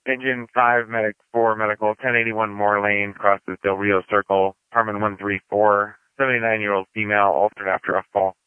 Engine 5, Medic 4, Medical, 1081 Moore Lane, crosses Del Rio Circle, apartment 134, 79-year-old female, altered after a fall.